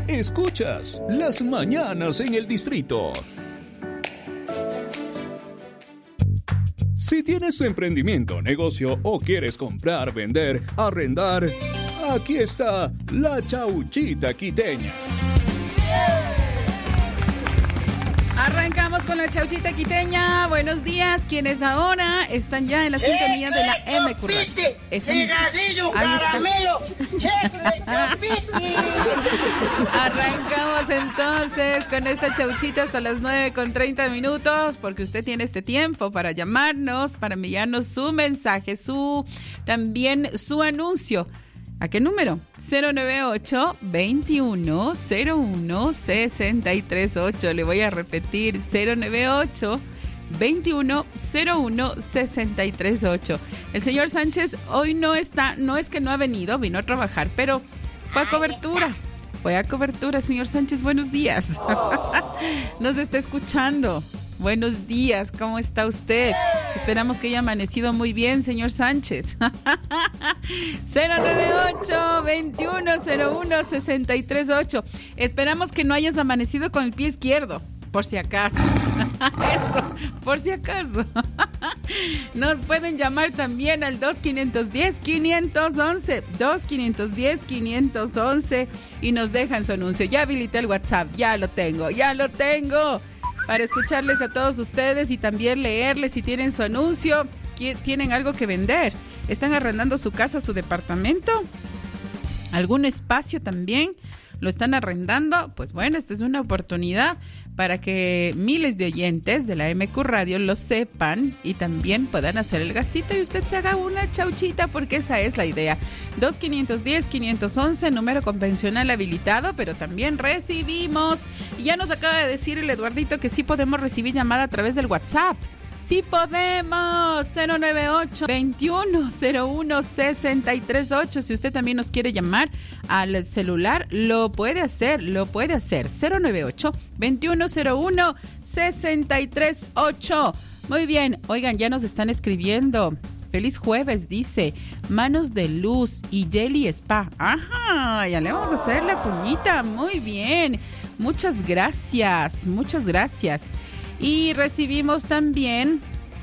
Escuchas Las Mañanas en el Distrito. Si tienes tu emprendimiento, negocio o quieres comprar, vender, arrendar, aquí está la Chauchita Quiteña. Arrancamos con la Chauchita Quiteña. Buenos días. Quienes ahora están ya en la sintonía de la MQ Radio. Cigarrillo, caramelo, cheque, chupiti. Arrancamos entonces con esta Chauchita hasta las 9:30, porque usted tiene este tiempo para llamarnos, para enviarnos su mensaje, también su anuncio. ¿A qué número? 098-2101-638. Le voy a repetir, 098-2101-638. El señor Sánchez hoy no está, no es que no ha venido, vino a trabajar, pero fue a cobertura. Fue a cobertura, señor Sánchez, buenos días. Nos está escuchando. Buenos días, ¿cómo está usted? Esperamos que haya amanecido muy bien, señor Sánchez. 098-2101-638. Esperamos que no hayas amanecido con el pie izquierdo, por si acaso. Eso, por si acaso. Nos pueden llamar también al 2510-511, 2510-511 y nos dejan su anuncio. Ya habilité el WhatsApp, ya lo tengo. Para escucharles a todos ustedes y también leerles si tienen su anuncio, tienen algo que vender, están arrendando su casa, su departamento, algún espacio también, lo están arrendando. Pues bueno, esta es una oportunidad para que miles de oyentes de la MQ Radio lo sepan y también puedan hacer el gastito y usted se haga una chauchita, porque esa es la idea. 2510-511, número convencional habilitado, pero también recibimos, y ya nos acaba de decir el Eduardito que sí podemos recibir llamada a través del WhatsApp. Sí podemos, 098-2101-638. Si usted también nos quiere llamar al celular, lo puede hacer, 098-2101-638. Muy bien, oigan, ya nos están escribiendo. Feliz jueves, dice Manos de Luz y Jelly Spa. Ajá, ya le vamos a hacer la cuñita, muy bien. Muchas gracias. Y recibimos también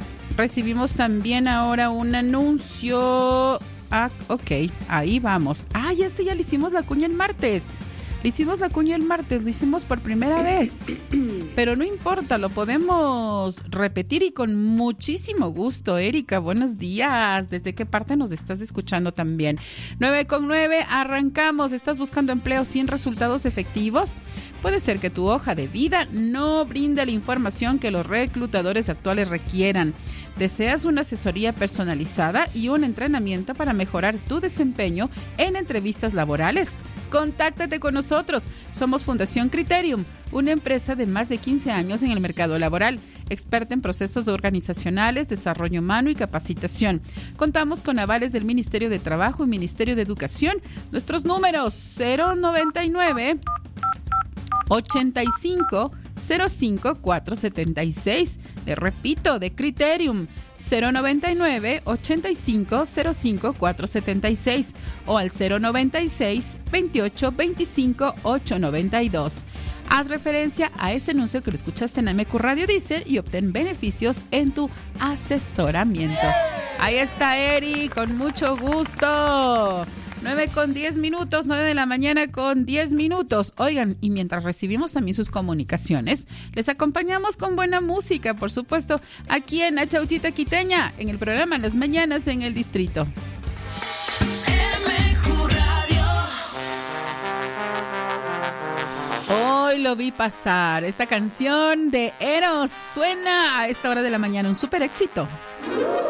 ahora un anuncio. Ah, ok, ahí vamos. Ah, ya le hicimos la cuña el martes. Lo hicimos por primera vez. Pero no importa, lo podemos repetir y con muchísimo gusto. Erika, buenos días. ¿Desde qué parte nos estás escuchando también? 9:09, arrancamos. ¿Estás buscando empleo sin resultados efectivos? Puede ser que tu hoja de vida no brinde la información que los reclutadores actuales requieran. ¿Deseas una asesoría personalizada y un entrenamiento para mejorar tu desempeño en entrevistas laborales? Contáctate con nosotros. Somos Fundación Criterium, una empresa de más de 15 años en el mercado laboral, experta en procesos organizacionales, desarrollo humano y capacitación. Contamos con avales del Ministerio de Trabajo y Ministerio de Educación. Nuestros números: 099 85 05 476. Le repito, de Criterium, 099 85 05 476 o al 096 28 25 892. Haz referencia a este anuncio que lo escuchaste en MQ Radio Dice y obtén beneficios en tu asesoramiento. Ahí está Eri, con mucho gusto. 9:10, 9 de la mañana con 10 minutos. Oigan, y mientras recibimos también sus comunicaciones, les acompañamos con buena música, por supuesto, aquí en la Chauchita Quiteña, en el programa Las Mañanas en el Distrito. Hoy lo vi pasar. Esta canción de Eros suena a esta hora de la mañana, un súper éxito.